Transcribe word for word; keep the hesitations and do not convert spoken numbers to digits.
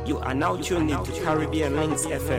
You are now tuned into Caribbean Links F M.